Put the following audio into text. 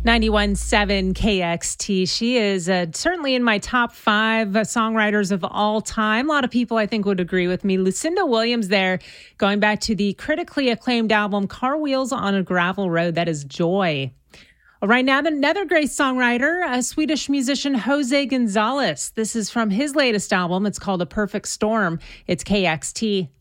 91.7 KXT. She is certainly in my top 5 songwriters of all time. A lot of people, I think, would agree with me. Lucinda Williams there, going back to the critically acclaimed album Car Wheels on a Gravel Road. That is Joy. All right, now another great songwriter, Swedish musician Jose Gonzalez. This is from his latest album. It's called A Perfect Storm. It's KXT.